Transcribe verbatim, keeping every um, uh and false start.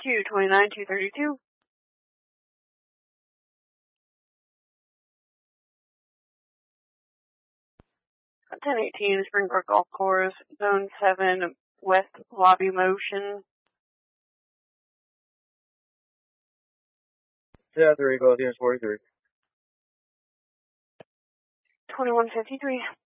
two twenty-nine, two thirty-two. ten eighteen, Springbrook Golf Course, Zone seven, West Lobby Motion. Yeah, three, go, forty-three. twenty-one fifty-three.